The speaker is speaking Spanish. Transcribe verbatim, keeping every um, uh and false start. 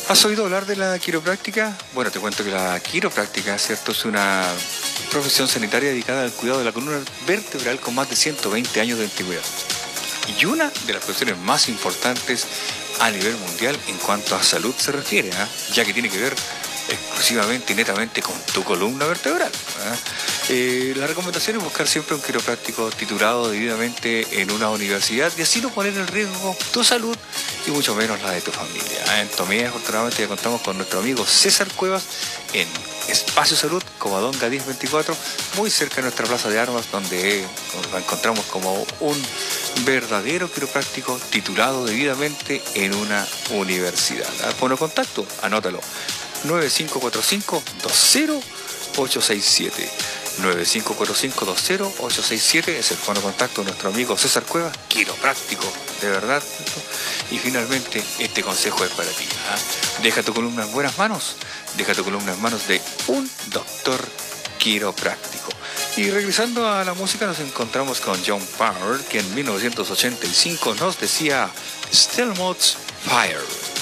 ¿Has oído hablar de la quiropráctica? Bueno, te cuento que la quiropráctica, ¿cierto?, es una profesión sanitaria dedicada al cuidado de la columna vertebral con más de ciento veinte años de antigüedad. Y una de las profesiones más importantes a nivel mundial en cuanto a salud se refiere, ¿eh? ya que tiene que ver exclusivamente y netamente con tu columna vertebral. ¿eh? Eh, la recomendación es buscar siempre un quiropráctico titulado debidamente en una universidad y así no poner en riesgo tu salud y mucho menos la de tu familia. ¿eh? En Tomía, afortunadamente, ya contamos con nuestro amigo César Cuevas en Espacio Salud, Covadonga diez veinticuatro, muy cerca de nuestra plaza de armas, donde lo encontramos como un verdadero quiropráctico titulado debidamente en una universidad. ¿eh? Pone contacto, anótalo. nueve cinco cuatro cinco dos cero ocho seis siete. nueve cinco cuatro cinco dos cero ocho seis siete es el fono de contacto de nuestro amigo César Cuevas, quiropráctico, de verdad. Y finalmente, este consejo es para ti. ¿eh? Deja tu columna en buenas manos, deja tu columna en manos de un doctor quiropráctico. Y regresando a la música, nos encontramos con John Parr, que en mil novecientos ochenta y cinco nos decía Still Mods Fire.